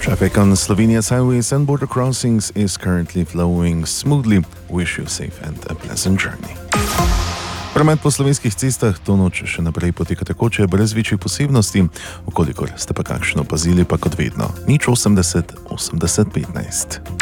Traffic on Slovenia's highways and border crossings is currently flowing smoothly. Wish you a safe and a pleasant journey. Promet po slovenskih cestah to noč še naprej poteka tekoče, brez večjih posebnosti. Vkolikor ste pa kakšno opazili, pa kot vedno, 080 80 15.